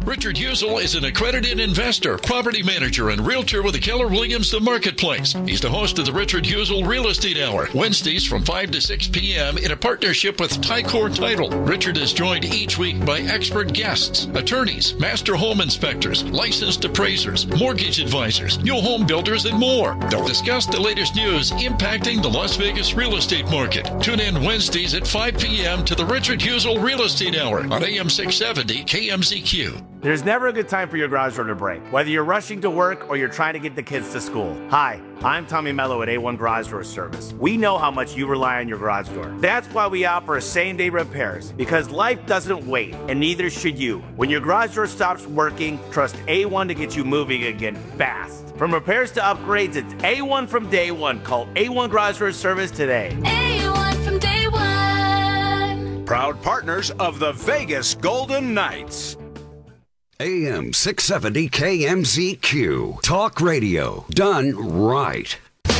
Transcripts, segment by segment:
Richard Husel is an accredited investor, property manager, and realtor with the Keller Williams The Marketplace. He's the host of the Richard Husel Real Estate Hour, Wednesdays from 5 to 6 p.m. in a partnership with Tycor Title. Richard is joined each week by expert guests, attorneys, master home inspectors, licensed appraisers, mortgage advisors, new home builders, and more. They'll discuss the latest news impacting the Las Vegas real estate market. Tune in Wednesdays at 5 p.m. to the Richard Husel Real Estate Hour on AM 670 KMZQ. There's never a good time for your garage door to break, whether you're rushing to work or you're trying to get the kids to school. Hi, I'm Tommy Mello at A1 Garage Door Service. We know how much you rely on your garage door. That's why we offer same-day repairs, because life doesn't wait, and neither should you. When your garage door stops working, trust A1 to get you moving again fast. From repairs to upgrades, it's A1 from day one. Call A1 Garage Door Service today. A1 from day one. Proud partners of the Vegas Golden Knights. AM 670 KMZQ. Talk radio done right.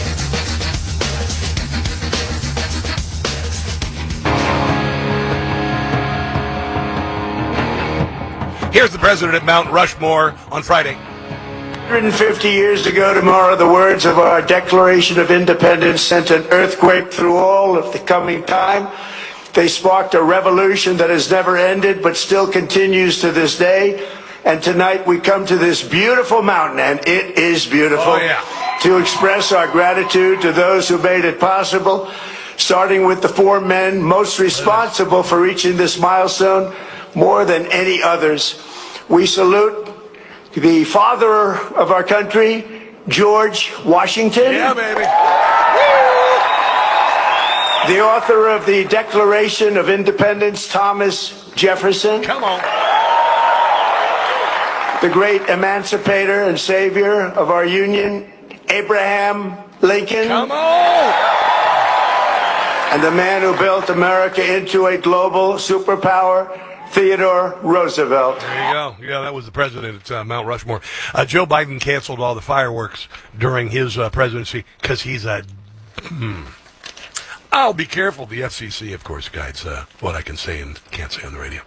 Here's the president at Mount Rushmore on Friday. 150 years ago tomorrow, the words of our Declaration of Independence sent an earthquake through all of the coming time. They sparked a revolution that has never ended but still continues to this day. And tonight we come to this beautiful mountain, and it is beautiful, to express our gratitude to those who made it possible, starting with the four men most responsible for reaching this milestone more than any others. We salute the father of our country, George Washington. Yeah, baby. The author of the Declaration of Independence, Thomas Jefferson. Come on. The great emancipator and savior of our union, Abraham Lincoln. Come on! And the man who built America into a global superpower, Theodore Roosevelt. There you go. Yeah, that was the president at Mount Rushmore. Joe Biden canceled all the fireworks during his presidency because he's a... I'll be careful. The FCC, of course, guides what I can say and can't say on the radio.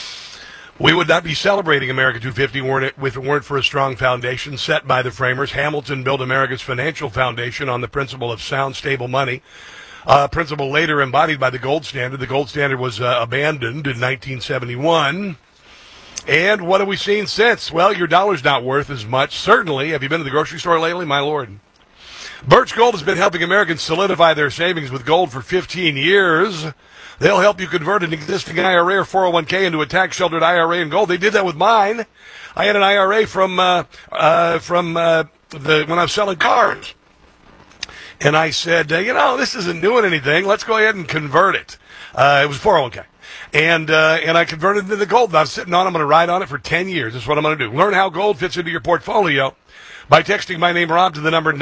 We would not be celebrating America 250 if it weren't for a strong foundation set by the framers. Hamilton built America's financial foundation on the principle of sound, stable money, a principle later embodied by the gold standard. The gold standard was abandoned in 1971. And what have we seen since? Well, your dollar's not worth as much. Certainly. Have you been to the grocery store lately? My Lord. Birch Gold has been helping Americans solidify their savings with gold for 15 years. They'll help you convert an existing IRA or 401k into a tax-sheltered IRA in gold. They did that with mine. I had an IRA from when I was selling cars. And I said, this isn't doing anything. Let's go ahead and convert it. It was 401k. And I converted it into gold. I'm sitting on it. I'm going to ride on it for 10 years. That's what I'm going to do. Learn how gold fits into your portfolio by texting my name, Rob, to the number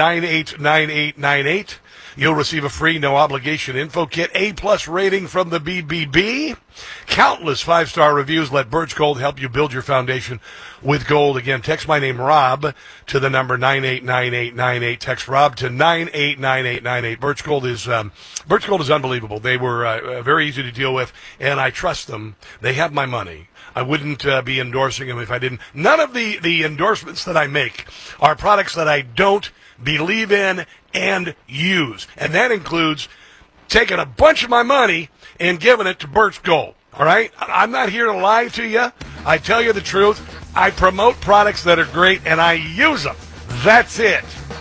989898. You'll receive a free, no-obligation info kit, A-plus rating from the BBB. Countless five-star reviews. Let Birch Gold help you build your foundation with gold. Again, text my name, Rob, to the number 989898. Text Rob to 989898. Birch Gold is unbelievable. They were very easy to deal with, and I trust them. They have my money. I wouldn't be endorsing them if I didn't. None of the endorsements that I make are products that I don't believe in and use. And that includes taking a bunch of my money and giving it to Birch Gold. All right? I'm not here to lie to you. I tell you the truth. I promote products that are great, and I use them. That's it.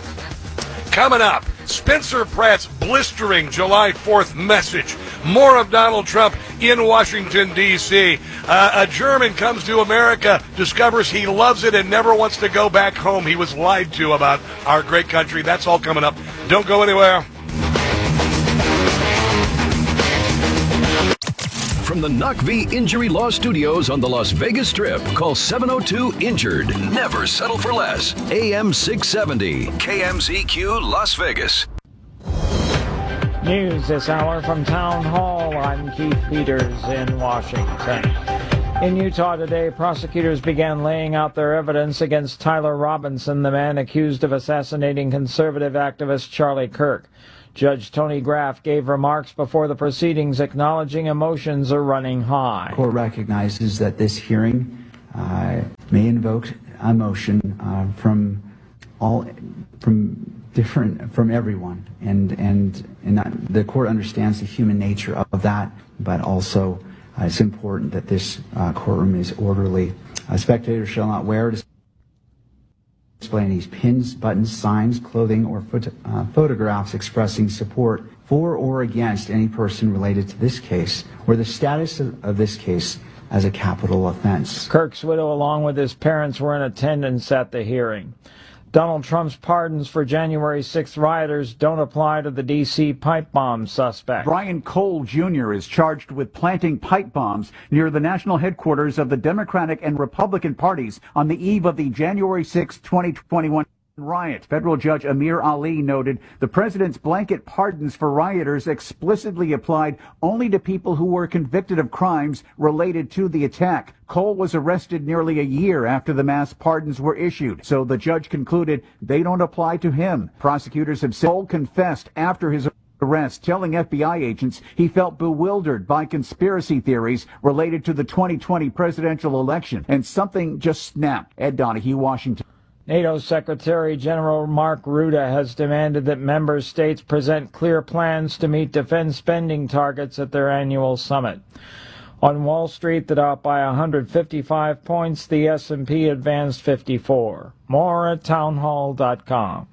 Coming up, Spencer Pratt's blistering July 4th message. More of Donald Trump in Washington, D.C. A German comes to America, discovers he loves it and never wants to go back home. He was lied to about our great country. That's all coming up. Don't go anywhere. From the Knock V Injury Law Studios on the Las Vegas Strip, call 702-INJURED. Never settle for less. AM 670. KMZQ Las Vegas. News this hour from Town Hall. I'm Keith Peters in Washington. In Utah today, prosecutors began laying out their evidence against Tyler Robinson, the man accused of assassinating conservative activist Charlie Kirk. Judge Tony Graff gave remarks before the proceedings acknowledging emotions are running high. The court recognizes that this hearing may invoke a motion from everyone, and the court understands the human nature of that, but also it's important that this courtroom is orderly. Spectators shall not wear or display any pins, buttons, signs, clothing, or photographs expressing support for or against any person related to this case, or the status of this case as a capital offense. Kirk's widow, along with his parents, were in attendance at the hearing. Donald Trump's pardons for January 6th rioters don't apply to the D.C. pipe bomb suspect. Brian Cole Jr. is charged with planting pipe bombs near the national headquarters of the Democratic and Republican parties on the eve of the January 6, 2021 riot. Federal Judge Amir Ali noted the president's blanket pardons for rioters explicitly applied only to people who were convicted of crimes related to the attack. Cole was arrested nearly a year after the mass pardons were issued, so the judge concluded they don't apply to him. Prosecutors have said Cole confessed after his arrest, telling FBI agents he felt bewildered by conspiracy theories related to the 2020 presidential election, and something just snapped. Ed Donahue, Washington. NATO Secretary General Mark Rutte has demanded that member states present clear plans to meet defense spending targets at their annual summit. On Wall Street, the Dow up by 155 points, the S&P advanced 54. More at townhall.com.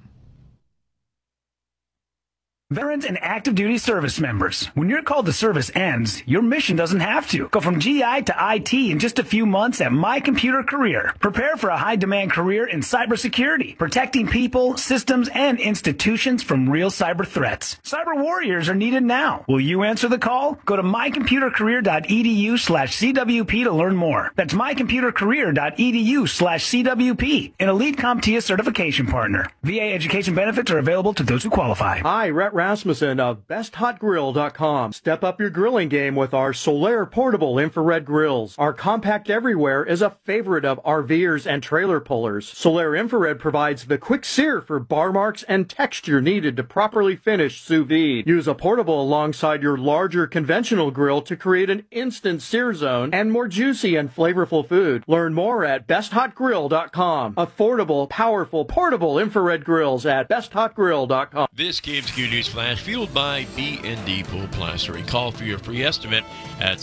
Veterans and active duty service members, when your call to service ends, your mission doesn't have to. Go from GI to IT in just a few months at My Computer Career. Prepare for a high-demand career in cybersecurity, protecting people, systems, and institutions from real cyber threats. Cyber warriors are needed now. Will you answer the call? Go to mycomputercareer.edu/CWP to learn more. That's mycomputercareer.edu/CWP, an elite CompTIA certification partner. VA education benefits are available to those who qualify. Hi, Rhett Rasmussen of BestHotGrill.com. Step up your grilling game with our Solaire portable infrared grills. Our compact everywhere is a favorite of RVers and trailer pullers. Solaire infrared provides the quick sear for bar marks and texture needed to properly finish sous vide. Use a portable alongside your larger conventional grill to create an instant sear zone and more juicy and flavorful food. Learn more at BestHotGrill.com. Affordable, powerful, portable infrared grills at BestHotGrill.com. This KMZQ News Flash fueled by B&D Pool Plastering. Call for your free estimate at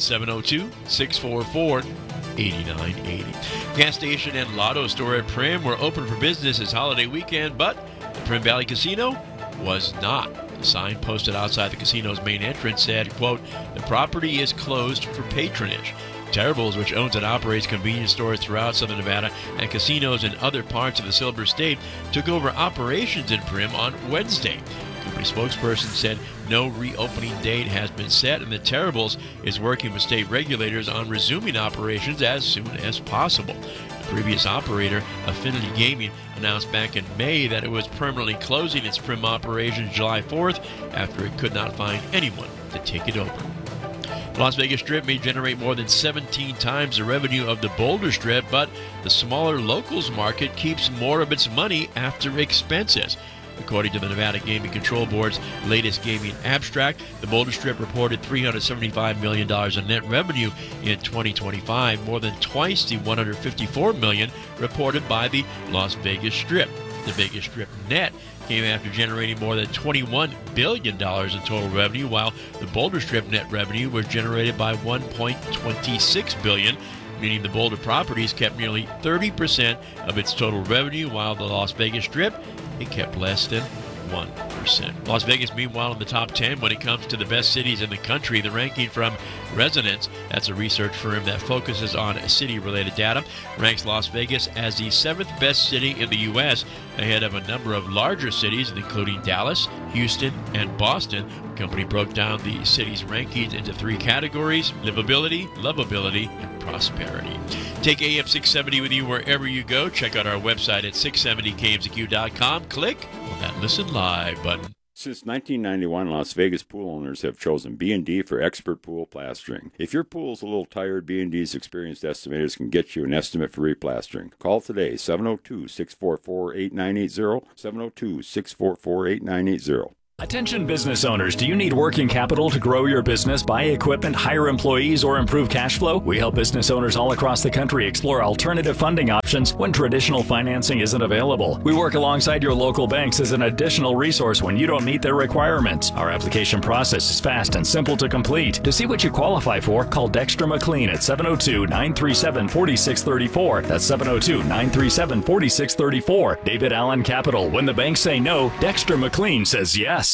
702-644-8980. Gas station and lotto store at Primm were open for business this holiday weekend, but the Primm Valley Casino was not. The sign posted outside the casino's main entrance said, quote, "The property is closed for patronage." Terrible's, which owns and operates convenience stores throughout Southern Nevada and casinos in other parts of the Silver State, took over operations in Primm on Wednesday. Company spokesperson said no reopening date has been set, and the Terrible's is working with state regulators on resuming operations as soon as possible. The previous operator, Affinity Gaming, announced back in May that it was permanently closing its Primm operations July 4th after it could not find anyone to take it over. The Las Vegas Strip may generate more than 17 times the revenue of the Boulder Strip, but the smaller locals market keeps more of its money after expenses. According to the Nevada Gaming Control Board's latest gaming abstract, the Boulder Strip reported $375 million in net revenue in 2025, more than twice the $154 million reported by the Las Vegas Strip. The Vegas Strip net came after generating more than $21 billion in total revenue, while the Boulder Strip net revenue was generated by $1.26 billion, meaning the Boulder properties kept nearly 30% of its total revenue, while the Las Vegas Strip, it kept less than 1%. Las Vegas, meanwhile, in the top 10 when it comes to the best cities in the country. The ranking from Resonance, that's a research firm that focuses on city-related data, ranks Las Vegas as the 7th best city in the U.S., ahead of a number of larger cities, including Dallas, Houston, and Boston. The company broke down the city's rankings into 3 categories: livability, lovability, and prosperity. Take AM 670 with you wherever you go. Check out our website at 670kmzq.com. Click on that Listen Live button. Since 1991, Las Vegas pool owners have chosen B&D for expert pool plastering. If your pool is a little tired, B&D's experienced estimators can get you an estimate for replastering. Call today, 702-644-8980, 702-644-8980. Attention business owners, do you need working capital to grow your business, buy equipment, hire employees, or improve cash flow? We help business owners all across the country explore alternative funding options when traditional financing isn't available. We work alongside your local banks as an additional resource when you don't meet their requirements. Our application process is fast and simple to complete. To see what you qualify for, call Dexter McLean at 702-937-4634. That's 702-937-4634. David Allen Capital. When the banks say no, Dexter McLean says yes.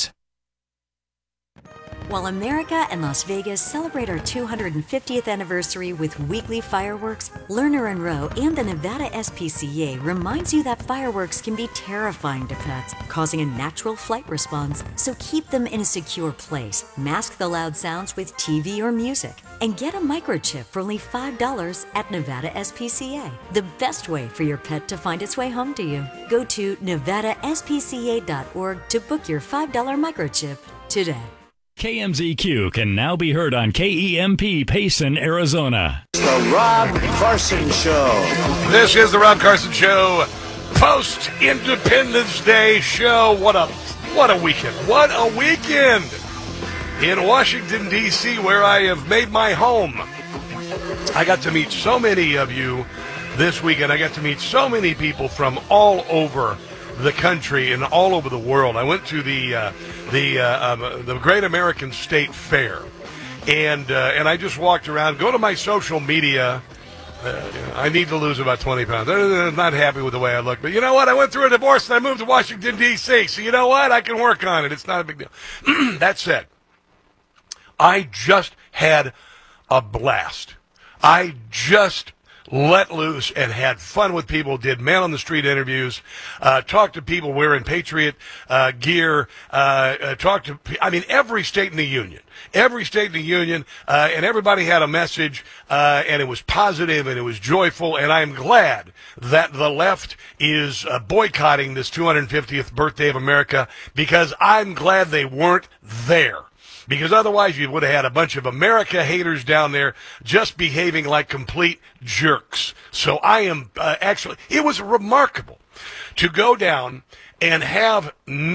While America and Las Vegas celebrate our 250th anniversary with weekly fireworks, Lerner & Rowe and the Nevada SPCA reminds you that fireworks can be terrifying to pets, causing a natural flight response. So keep them in a secure place, mask the loud sounds with TV or music, and get a microchip for only $5 at Nevada SPCA. The best way for your pet to find its way home to you. Go to nevadaspca.org to book your $5 microchip today. KMZQ can now be heard on KEMP Payson, Arizona. The Rob Carson Show. This is the Rob Carson Show, post-Independence Day show. What a weekend. What a weekend in Washington, D.C., where I have made my home. I got to meet so many of you this weekend. I got to meet so many people from all over the country and all over the world. I went to the Great American State Fair, and I just walked around. Go to my social media. I need to lose about 20 pounds. I'm not happy with the way I look, but you know what? I went through a divorce and I moved to Washington, D.C., so you know what? I can work on it. It's not a big deal. That said, I just had a blast. I just let loose and had fun with people, did man-on-the-street interviews, talked to people wearing Patriot gear, talked to, every state in the union. Every state in the union, and everybody had a message, and it was positive, and it was joyful, and I'm glad that the left is boycotting this 250th birthday of America, because I'm glad they weren't there. Because otherwise you would have had a bunch of America haters down there just behaving like complete jerks. So I am it was remarkable to go down and have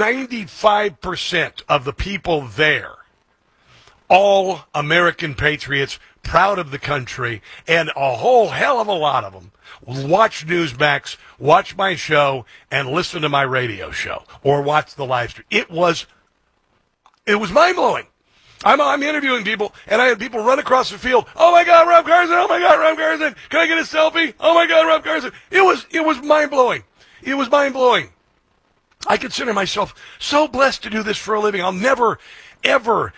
95% of the people there, all American patriots, proud of the country, and a whole hell of a lot of them watch Newsmax, watch my show, and listen to my radio show, or watch the live stream. It was mind-blowing. I'm interviewing people, and I had people run across the field. Oh my God, Rob Carson! Oh my God, Rob Carson! Can I get a selfie? Oh my God, Rob Carson! It was mind-blowing. It was mind-blowing. I consider myself so blessed to do this for a living. I'll never, ever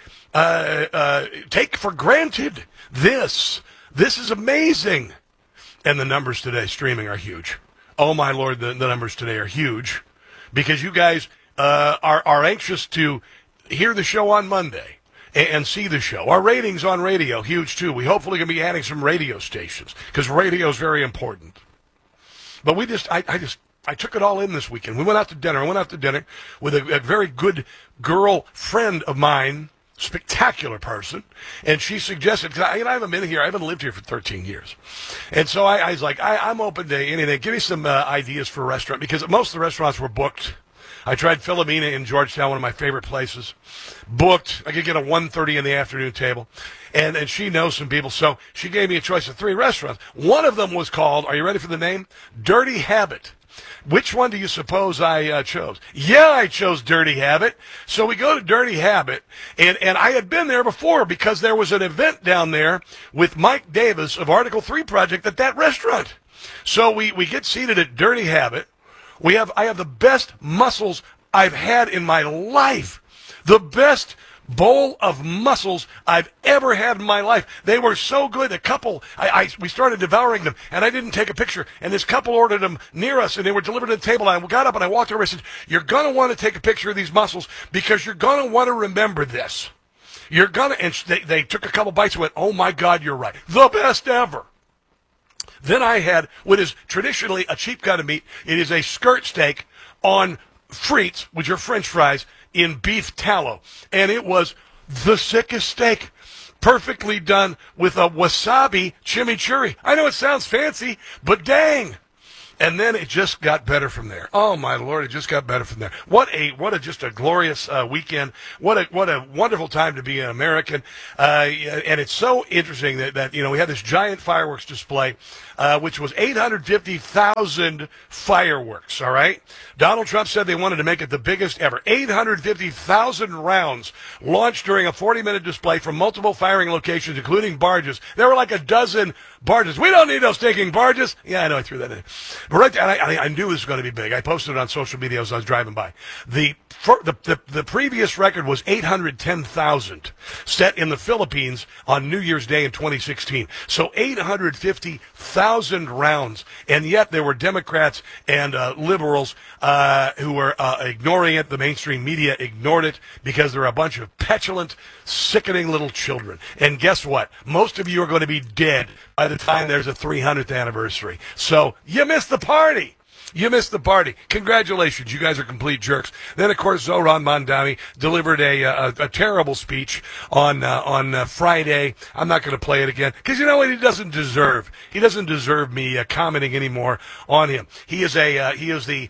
take for granted this. This is amazing. And the numbers today streaming are huge. Oh my Lord, the numbers today are huge, because you guys are anxious to hear the show on Monday and see the show. Our ratings on radio, huge too. We hopefully going to be adding some radio stations, because radio is very important. But I took it all in this weekend. We went out to dinner. I went out to dinner with a very good girl friend of mine, spectacular person, and she suggested, because I haven't been here, I haven't lived here for 13 years. And so I was like, I'm open to anything. Give me some ideas for a restaurant, because most of the restaurants were booked. I tried Philomena in Georgetown, one of my favorite places. Booked. I could get a 1:30 in the afternoon table. And she knows some people, so she gave me a choice of 3 restaurants. One of them was called, are you ready for the name? Dirty Habit. Which one do you suppose I chose? Yeah, I chose Dirty Habit. So we go to Dirty Habit, and I had been there before because there was an event down there with Mike Davis of Article 3 Project at that restaurant. So we get seated at Dirty Habit. I have the best mussels I've had in my life. The best bowl of mussels I've ever had in my life. They were so good. A couple, we started devouring them, and I didn't take a picture. And this couple ordered them near us, and they were delivered to the table. And I got up and I walked over and I said, "You're going to want to take a picture of these mussels, because you're going to want to remember this. You're going to," and they took a couple bites and went, "Oh my God, you're right. The best ever." Then I had what is traditionally a cheap kind of meat. It is a skirt steak on frites, which are French fries, in beef tallow. And it was the sickest steak, perfectly done with a wasabi chimichurri. I know it sounds fancy, but dang, And then it just got better from there. Oh my Lord, it just got better from there. What a just a glorious weekend. What a wonderful time to be an American. And it's so interesting that we had this giant fireworks display, which was 850,000 fireworks. All right. Donald Trump said they wanted to make it the biggest ever. 850,000 rounds launched during a 40-minute display from multiple firing locations, including barges. There were like a dozen barges. We don't need those stinking barges. Yeah, I know I threw that in. But right there, I knew it was going to be big. I posted it on social media as I was driving by. The previous record was 810,000 set in the Philippines on New Year's Day in 2016. So 850,000 rounds. And yet there were Democrats and liberals who were ignoring it. The mainstream media ignored it because they're a bunch of petulant, sickening little children. And guess what? Most of you are going to be dead by the time there's a 300th anniversary. So you missed the party. You missed the party. Congratulations. You guys are complete jerks. Then, of course, Zohran Mamdani delivered a terrible speech on Friday. I'm not going to play it again because you know what? He doesn't deserve. He doesn't deserve me commenting anymore on him. He is the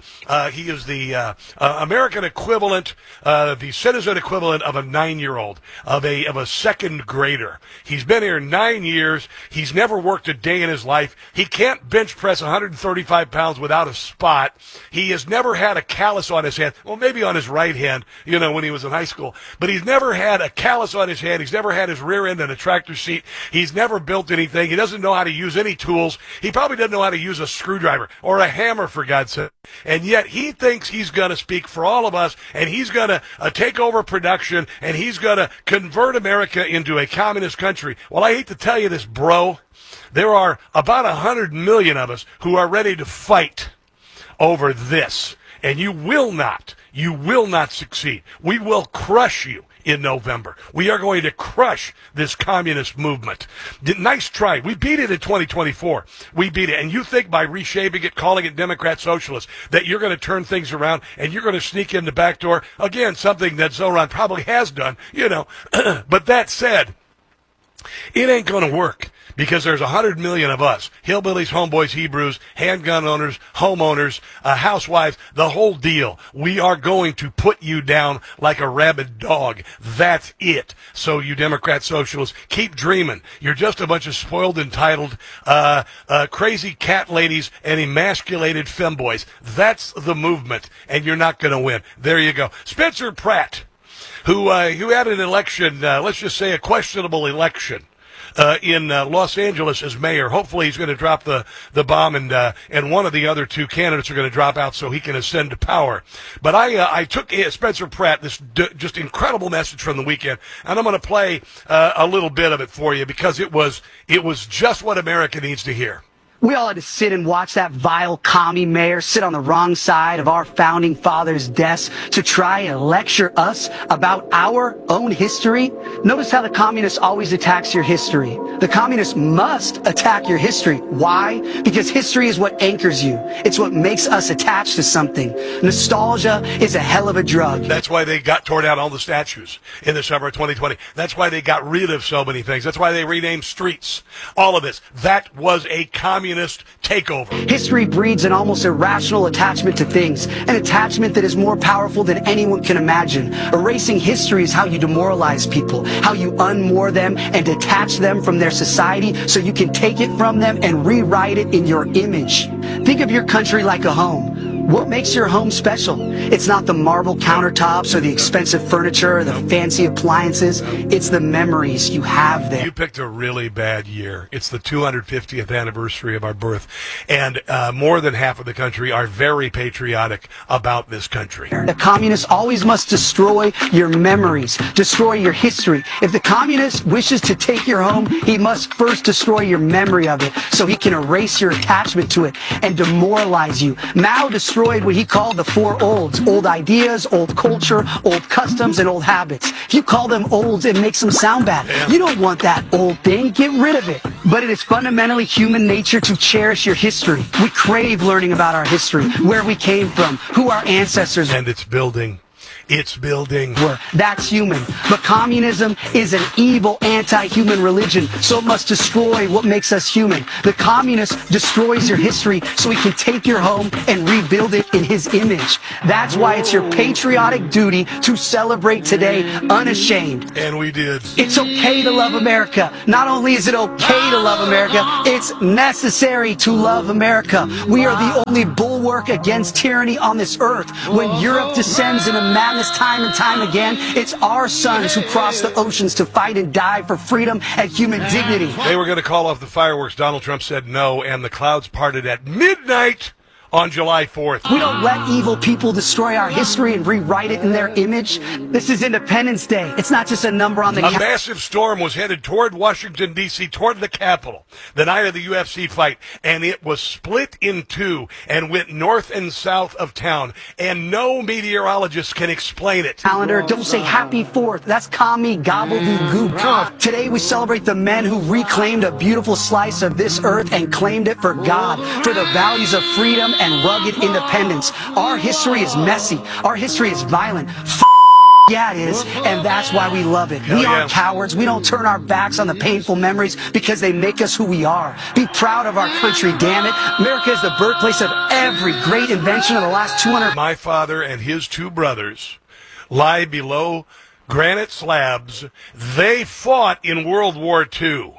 American equivalent, the citizen equivalent of a 9-year-old, of a second grader. He's been here 9 years. He's never worked a day in his life. He can't bench press 135 pounds without a spot. He has never had a callus on his hand. Well, maybe on his right hand, when he was in high school. But he's never had a callus on his hand. He's never had his rear end in a tractor seat. He's never built anything. He doesn't know how to use any tools. He probably doesn't know how to use a screwdriver or a hammer, for God's sake. And yet he thinks he's going to speak for all of us, and he's going to take over production, and he's going to convert America into a communist country. Well, I hate to tell you this, bro. There are about 100 million of us who are ready to fight over this, and you will not succeed. We will crush you in November. We are going to crush this communist movement. Nice try. We beat it in 2024. We beat it. And you think by reshaping it, calling it Democrat Socialist, that you're going to turn things around and you're going to sneak in the back door. Again, something that Zohran probably has done, But that said, it ain't going to work. Because there's 100 million of us, hillbillies, homeboys, Hebrews, handgun owners, homeowners, housewives, the whole deal. We are going to put you down like a rabid dog. That's it. So you Democrat socialists, keep dreaming. You're just a bunch of spoiled, entitled, crazy cat ladies and emasculated femboys. That's the movement, and you're not going to win. There you go. Spencer Pratt, who had an election, let's just say a questionable election, in Los Angeles as mayor. Hopefully he's going to drop the bomb, and one of the other two candidates are going to drop out so he can ascend to power. But I took Spencer Pratt, this just incredible message from the weekend, and I'm going to play a little bit of it for you because it was just what America needs to hear. We all had to sit and watch that vile commie mayor sit on the wrong side of our founding fathers' desk to try and lecture us about our own history. Notice how the communist always attacks your history. The communist must attack your history. Why? Because history is what anchors you. It's what makes us attached to something. Nostalgia is a hell of a drug. That's why they tore down all the statues in the summer of 2020. That's why they got rid of so many things. That's why they renamed streets. All of this. That was a communist takeover. History breeds an almost irrational attachment to things, an attachment that is more powerful than anyone can imagine. Erasing history is how you demoralize people, how you unmoor them and detach them from their society so you can take it from them and rewrite it in your image. Think of your country like a home. What makes your home special? It's not the marble countertops or the expensive furniture or the fancy appliances. It's the memories you have there. You picked a really bad year. It's the 250th anniversary of our birth, and more than half of the country are very patriotic about this country. The communist always must destroy your memories, destroy your history. If the communist wishes to take your home, he must first destroy your memory of it so he can erase your attachment to it and demoralize you. Mao destroyed what he called the four olds: old ideas, old culture, old customs, and old habits. If you call them olds, it makes them sound bad. You don't want that old thing. Get rid of it. But it is fundamentally human nature to cherish your history. We crave learning about our history, where we came from, who our ancestors are. And it's building. It's building. That's human. But communism is an evil, anti-human religion, so it must destroy what makes us human. The communist destroys your history so he can take your home and rebuild it in his image. That's why it's your patriotic duty to celebrate today unashamed. And we did. It's okay to love America. Not only is it okay to love America, it's necessary to love America. We are the only bulwark against tyranny on this earth. When Europe descends into madness time and time again, it's our sons who cross the oceans to fight and die for freedom and human dignity. They were going to call off the fireworks. Donald Trump said no, and the clouds parted at midnight on July 4th. We don't let evil people destroy our history and rewrite it in their image. This is Independence Day. It's not just a number on the A massive storm was headed toward Washington, D.C., toward the Capitol, the night of the UFC fight, and it was split in two and went north and south of town, and no meteorologist can explain it. Calendar, don't say happy 4th. That's commie gobbledygook. Today we celebrate the men who reclaimed a beautiful slice of this earth and claimed it for God, for the values of freedom and rugged independence. Our history is messy. Our history is violent. Yeah, it is, and that's why we love it. We aren't cowards. We don't turn our backs on the painful memories because they make us who we are. Be proud of our country, damn it. America is the birthplace of every great invention of the last 200... My father and his two brothers lie below granite slabs. They fought in World War II.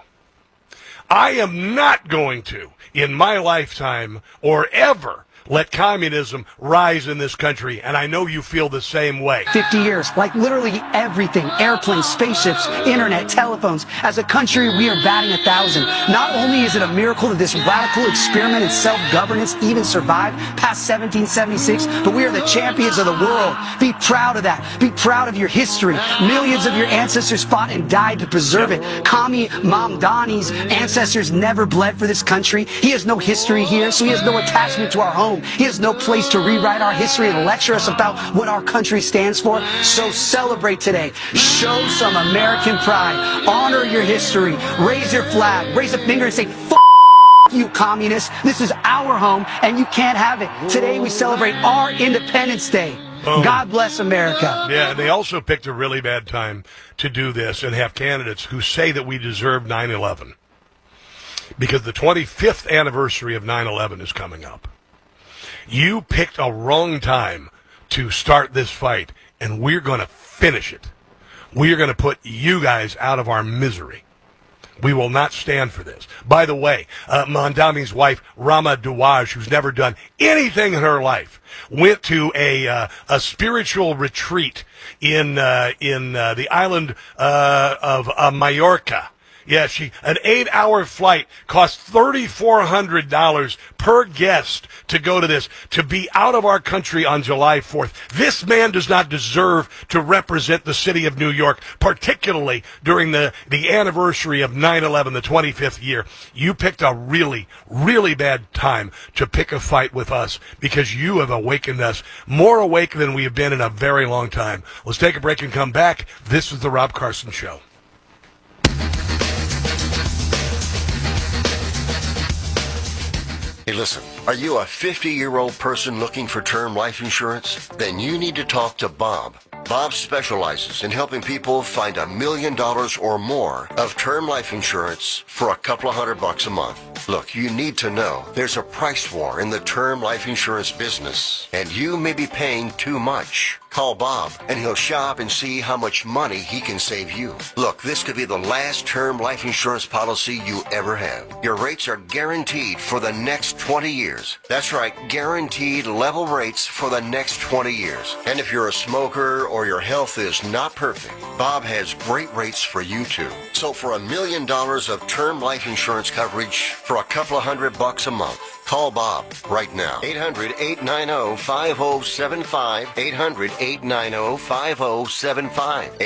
I am not going to, in my lifetime or ever, let communism rise in this country, and I know you feel the same way. 50 years, like literally everything, airplanes, spaceships, internet, telephones. As a country, we are batting 1,000. Not only is it a miracle that this radical experiment in self-governance even survived past 1776, but we are the champions of the world. Be proud of that. Be proud of your history. Millions of your ancestors fought and died to preserve it. Kami Mamdani's ancestors never bled for this country. He has no history here, so he has no attachment to our home. He has no place to rewrite our history and lecture us about what our country stands for. So celebrate today. Show some American pride. Honor your history. Raise your flag. Raise a finger and say, "F you, communists. This is our home, and you can't have it." Today we celebrate our Independence Day. God bless America. Yeah, and they also picked a really bad time to do this and have candidates who say that we deserve 9/11. Because the 25th anniversary of 9/11 is coming up. You picked a wrong time to start this fight, and we're going to finish it. We're going to put you guys out of our misery. We will not stand for this. By the way, Mamdani's wife, Rama Dawaj, who's never done anything in her life, went to a spiritual retreat in the island of Mallorca. Yeah, an 8-hour flight cost $3,400 per guest to go to this, to be out of our country on July 4th. This man does not deserve to represent the city of New York, particularly during the anniversary of 9/11, the 25th year. You picked a really, really bad time to pick a fight with us because you have awakened us, more awake than we have been in a very long time. Let's take a break and come back. This is The Rob Carson Show. Hey, listen, are you a 50-year-old person looking for term life insurance? Then you need to talk to Bob. Bob specializes in helping people find $1 million or more of term life insurance for a couple of $100 a month. Look, you need to know there's a price war in the term life insurance business, and you may be paying too much. Call Bob, and he'll shop and see how much money he can save you. Look, this could be the last term life insurance policy you ever have. Your rates are guaranteed for the next 20 years. That's right, guaranteed level rates for the next 20 years. And if you're a smoker or your health is not perfect, Bob has great rates for you too. So for $1 million of term life insurance coverage for a couple of $100 a month, call Bob right now. 800-890-5075. 800-890-5075.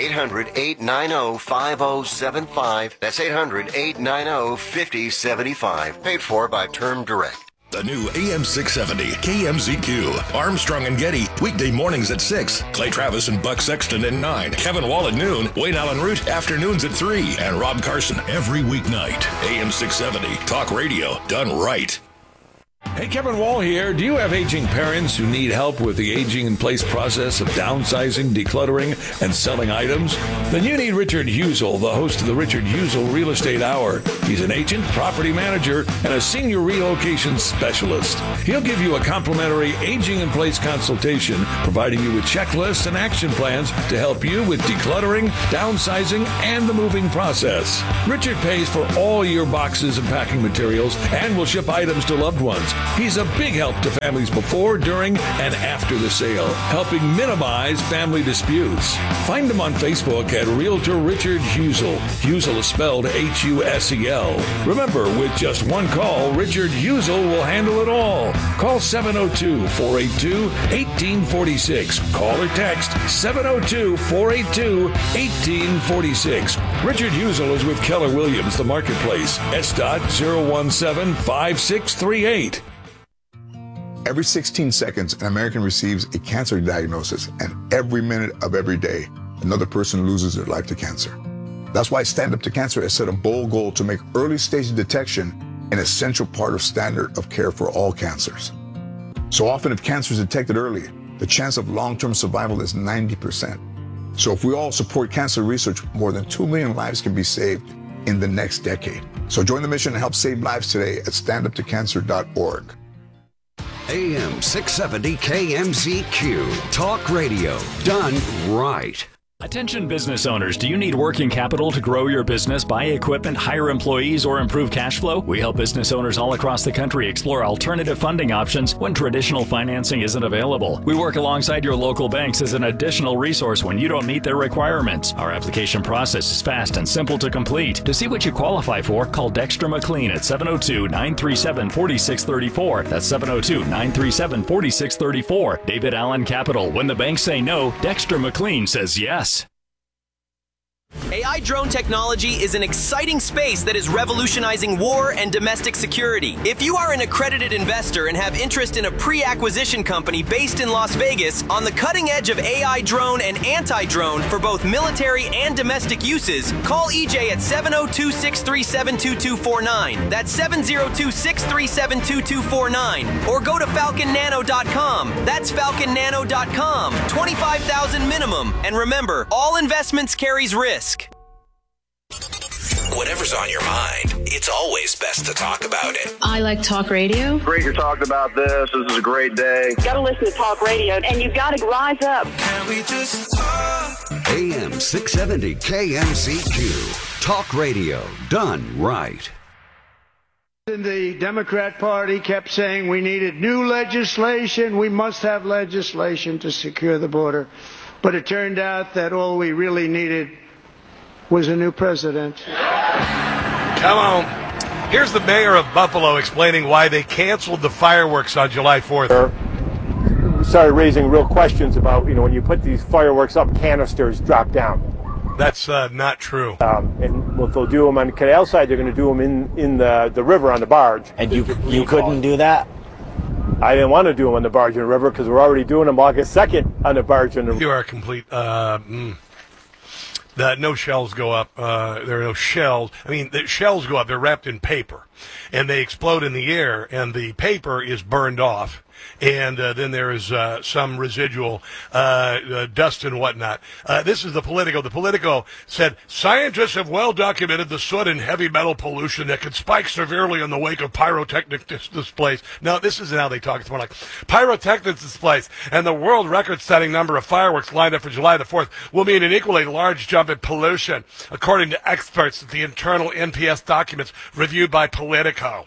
800-890-5075. That's 800-890-5075. Paid for by Term Direct. The new AM 670 KMZQ. Armstrong and Getty, weekday mornings at 6. Clay Travis and Buck Sexton at 9. Kevin Wall at noon. Wayne Allen Root, afternoons at 3. And Rob Carson every weeknight. AM 670. Talk radio done right. Hey, Kevin Wall here. Do you have aging parents who need help with the aging in place process of downsizing, decluttering, and selling items? Then you need Richard Husel, the host of the Richard Husel Real Estate Hour. He's an agent, property manager, and a senior relocation specialist. He'll give you a complimentary aging in place consultation, providing you with checklists and action plans to help you with decluttering, downsizing, and the moving process. Richard pays for all your boxes and packing materials and will ship items to loved ones. He's a big help to families before, during, and after the sale, helping minimize family disputes. Find him on Facebook at Realtor Richard Husel. Husel is spelled Husel. Remember, with just one call, Richard Husel will handle it all. Call 702-482-1846. Call or text 702-482-1846. Richard Husel is with Keller Williams, the Marketplace. S.017-5638. Every 16 seconds, an American receives a cancer diagnosis, and every minute of every day, another person loses their life to cancer. That's why Stand Up to Cancer has set a bold goal to make early stage detection an essential part of standard of care for all cancers. So often, if cancer is detected early, the chance of long-term survival is 90%. So if we all support cancer research, more than 2 million lives can be saved in the next decade. So join the mission and help save lives today at standuptocancer.org. AM 670 KMZQ. Talk radio. Done right. Attention business owners, do you need working capital to grow your business, buy equipment, hire employees, or improve cash flow? We help business owners all across the country explore alternative funding options when traditional financing isn't available. We work alongside your local banks as an additional resource when you don't meet their requirements. Our application process is fast and simple to complete. To see what you qualify for, call Dexter McLean at 702-937-4634. That's 702-937-4634. David Allen Capital. When the banks say no, Dexter McLean says yes. AI drone technology is an exciting space that is revolutionizing war and domestic security. If you are an accredited investor and have interest in a pre-acquisition company based in Las Vegas on the cutting edge of AI drone and anti-drone for both military and domestic uses, call EJ at 702-637-2249. That's 702-637-2249. Or go to falconnano.com. That's falconnano.com. $25,000 minimum. And remember, all investments carries risk. Whatever's on your mind, it's always best to talk about it. I like talk radio. Great to talk about this. This is a great day. Got to listen to talk radio, and you've got to rise up. Can we just talk? AM 670 KMZQ. Talk radio. Done right. The Democrat Party kept saying we needed new legislation. We must have legislation to secure the border. But it turned out that all we really needed was a new president. Come on. Here's the mayor of Buffalo explaining why they canceled the fireworks on July 4th. We started raising real questions about, when you put these fireworks up, canisters drop down. That's not true. And if they'll do them on the canal side, they're going to do them in the river on the barge. And you couldn't do that? I didn't want to do them on the barge in the river because we're already doing them August 2nd on the barge in the river. You are complete... no shells go up. There are no shells. I mean, the shells go up. They're wrapped in paper, and they explode in the air, and the paper is burned off. And then there is some residual dust and whatnot. This is the Politico. The Politico said, scientists have well documented the soot and heavy metal pollution that could spike severely in the wake of pyrotechnic displays. No, this isn't how they talk. It's more like pyrotechnic displays and the world record-setting number of fireworks lined up for July the 4th will mean an equally large jump in pollution, according to experts at the internal NPS documents reviewed by Politico.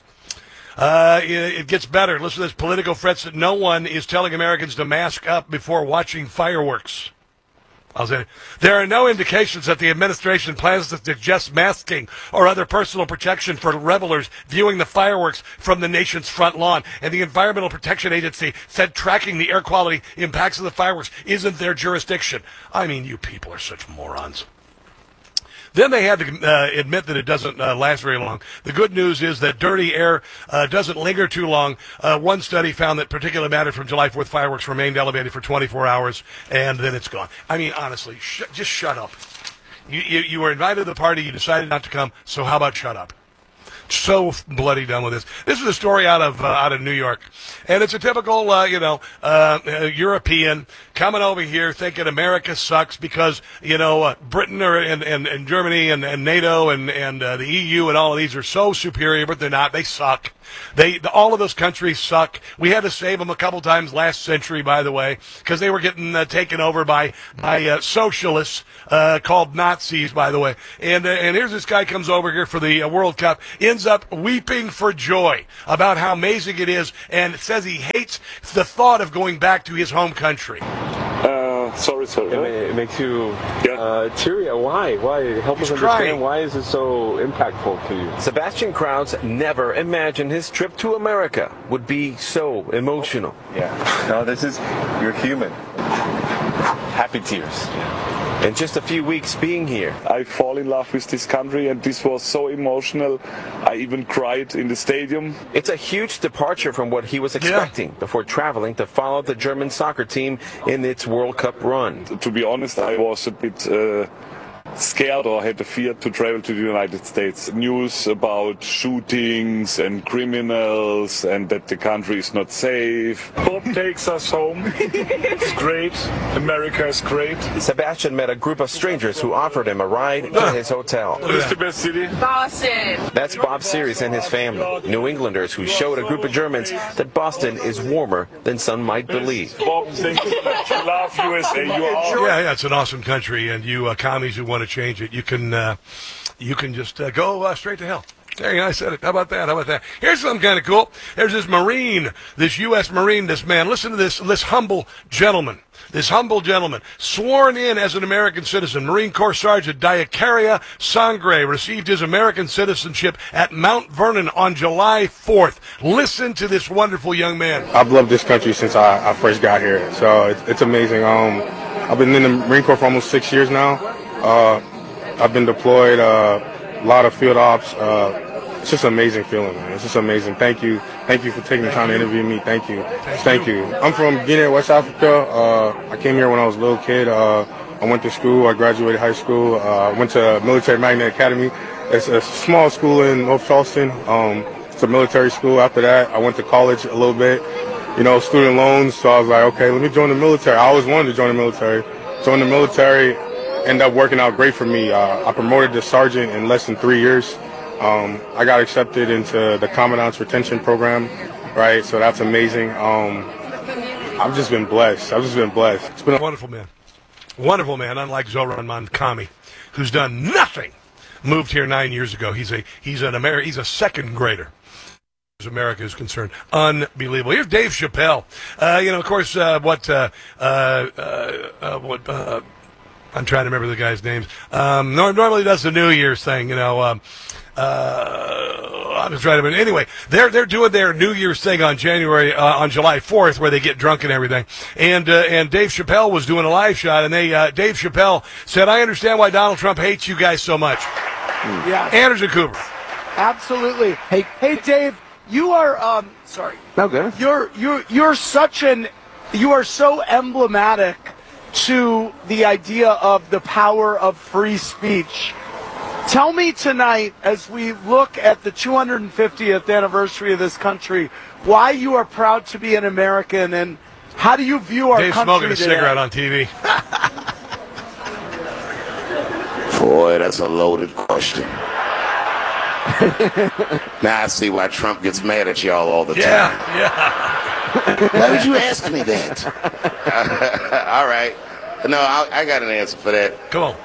It gets better. Listen to this. Politico frets that no one is telling Americans to mask up before watching fireworks. There are no indications that the administration plans to suggest masking or other personal protection for revelers viewing the fireworks from the nation's front lawn. And the Environmental Protection Agency said tracking the air quality impacts of the fireworks isn't their jurisdiction. I mean, you people are such morons. Then they had to admit that it doesn't last very long. The good news is that dirty air doesn't linger too long. One study found that particulate matter from July 4th fireworks remained elevated for 24 hours, and then it's gone. I mean, honestly, just shut up. You were invited to the party. You decided not to come, so how about shut up? so bloody done with this. This is a story out of New York, and it's a typical European coming over here thinking America sucks because Britain and Germany and NATO and the EU and all of these are so superior, but they're not. They suck. All of those countries suck. We had to save them a couple times last century, by the way, because they were getting taken over by socialists called Nazis, by the way. And here's this guy comes over here for the World Cup, ends up weeping for joy about how amazing it is, and says he hates the thought of going back to his home country. Sorry. It makes you teary. Why? Help us understand. Why is it so impactful to you? Sebastian Krause never imagined his trip to America would be so emotional. Yeah. No, you're human. Happy tears. In just a few weeks being here, I fall in love with this country, and this was so emotional. I even cried in the stadium. It's a huge departure from what he was expecting before traveling to follow the German soccer team in its World Cup run. To be honest, I was a bit scared or had the fear to travel to the United States. News about shootings and criminals and that the country is not safe. Bob takes us home. It's great. America is great. Sebastian met a group of strangers who offered him a ride to his hotel. What is the best city? Boston. That's Bob Series and his family, New Englanders who showed a group of Germans that Boston is warmer than some might believe. Bob, thank you. Love USA. Yeah, it's an awesome country, and you commies who want to change it, you can just go straight to hell. There, I said it. How about that? Here's something kind of cool. There's this Marine, this U.S. Marine, this man. Listen to this humble gentleman. This humble gentleman, sworn in as an American citizen, Marine Corps Sergeant Diakaria Sangre, received his American citizenship at Mount Vernon on July 4th. Listen to this wonderful young man. I've loved this country since I first got here, so it's amazing. I've been in the Marine Corps for almost 6 years now. I've been deployed, a lot of field ops. It's just an amazing feeling, man. It's just amazing. Thank you for taking the time to interview me. Thank you. I'm from Guinea, West Africa. I came here when I was a little kid. I went to school. I graduated high school. I went to Military Magnet Academy. It's a small school in North Charleston. It's a military school. After that, I went to college a little bit. Student loans. So I was like, okay, let me join the military. I always wanted to join the military. Joined the military. Ended up working out great for me. I promoted to sergeant in less than 3 years. I got accepted into the Commandant's Retention Program, right? So that's amazing. I've just been blessed. It's been a wonderful man, unlike Zoran Mankami, who's done nothing. Moved here 9 years ago. He's a second grader. As America is concerned, unbelievable. Here's Dave Chappelle. Of course, I'm trying to remember the guy's names. Normally does the New Year's thing, I'm just trying to. Anyway, they're doing their New Year's thing on July 4th, where they get drunk and everything. And Dave Chappelle was doing a live shot, and Dave Chappelle said, "I understand why Donald Trump hates you guys so much." Yeah, Anderson Cooper. Absolutely. Hey, Dave, you are sorry. No good. You are so emblematic to the idea of the power of free speech. Tell me tonight, as we look at the 250th anniversary of this country, why you are proud to be an American, and how do you view our Dave's country smoking a today? cigarette on TV. Boy, that's a loaded question. Now I see why Trump gets mad at y'all all the time. Yeah. Why would you ask me that? All right. No, I got an answer for that. Come on.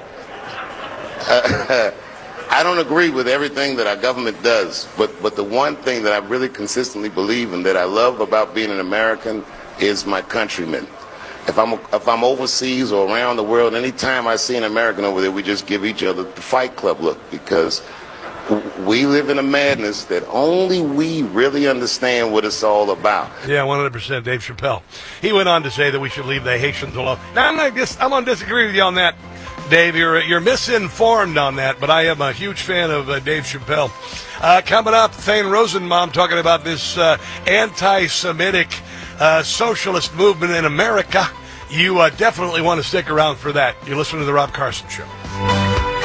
I don't agree with everything that our government does, but the one thing that I really consistently believe in that I love about being an American is my countrymen. If I'm overseas or around the world, anytime I see an American over there, we just give each other the Fight Club look, because we live in a madness that only we really understand what it's all about. Yeah, 100%. Dave Chappelle. He went on to say that we should leave the Haitians alone. Now, I'm going to disagree with you on that, Dave. You're misinformed on that, but I am a huge fan of Dave Chappelle. Coming up, Thane Rosenbaum talking about this anti-Semitic socialist movement in America. You definitely want to stick around for that. You're listening to The Rob Carson Show.